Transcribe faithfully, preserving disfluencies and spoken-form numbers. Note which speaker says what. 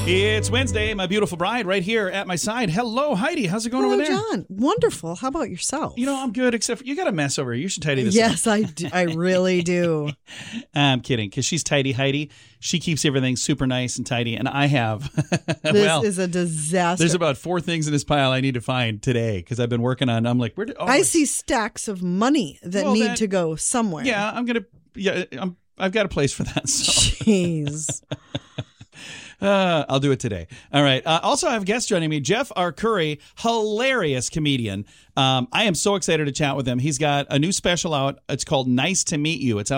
Speaker 1: It's Wednesday, my beautiful bride right here at my side. Hello, Heidi. How's it going
Speaker 2: Hello,
Speaker 1: over there?
Speaker 2: John. Wonderful. How about yourself?
Speaker 1: You know, I'm good, except for, you got a mess over here. You should tidy this
Speaker 2: yes,
Speaker 1: up.
Speaker 2: I do. I really do.
Speaker 1: I'm kidding, because she's tidy Heidi. She keeps everything super nice and tidy, and I have.
Speaker 2: This
Speaker 1: well,
Speaker 2: is a disaster.
Speaker 1: there's about four things in this pile I need to find today, because I've been working on. I'm like, where did? Oh,
Speaker 2: I
Speaker 1: it's-
Speaker 2: see stacks of money that
Speaker 1: Well,
Speaker 2: need
Speaker 1: that-
Speaker 2: to go somewhere.
Speaker 1: Yeah, I'm gonna. Yeah, I'm. I've got a place for that. So.
Speaker 2: Jeez.
Speaker 1: Uh, I'll do it today. All right. Uh, also, I have guests joining me. Jeff Arcuri, hilarious comedian. Um, I am so excited to chat with him. He's got a new special out. It's called Nice to Meet You. It's out